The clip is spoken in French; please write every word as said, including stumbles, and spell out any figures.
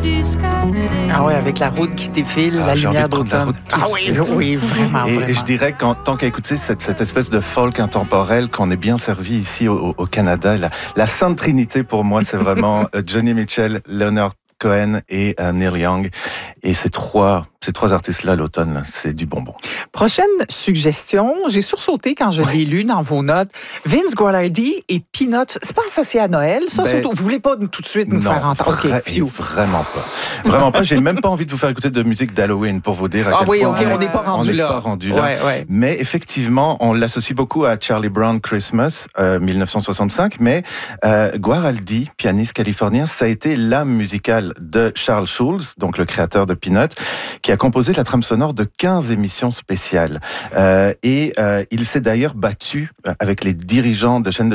Ah ouais, avec la route qui défile, Ah, la j'ai lumière envie de prendre la d'automne. route tout Ah de oui, suite. oui, vraiment, Et, vraiment. et je dirais qu'en tant qu'à écouter cette, cette espèce de folk intemporel qu'on est bien servi ici au, au Canada, la, la Sainte Trinité pour moi, c'est vraiment Johnny Mitchell, Leonard Cohen et uh, Neil Young. Et ces trois, ces trois artistes-là, l'automne, là, c'est du bonbon. Prochaine suggestion, j'ai sursauté quand je l'ai lu dans vos notes. Vince Guaraldi et Peanuts, c'est pas associé à Noël, ça? Ben, surtout, vous voulez pas tout de suite nous non, faire entendre? vra- OK, phew. vraiment pas. Vraiment pas. J'ai même pas envie de vous faire écouter de musique d'Halloween pour vous dire à Ah quel oui, point OK, on n'est pas on rendu n'est là. pas rendu là. Ouais, ouais. Mais effectivement, on l'associe beaucoup à Charlie Brown Christmas, euh, dix-neuf cent soixante-cinq. Mais euh, Guaraldi, pianiste californien, ça a été l'âme musicale de Charles Schulz, donc le créateur de Peanuts, qui a composé la trame sonore de quinze émissions spéciales. Euh, et euh, il s'est d'ailleurs battu avec les dirigeants de chaînes de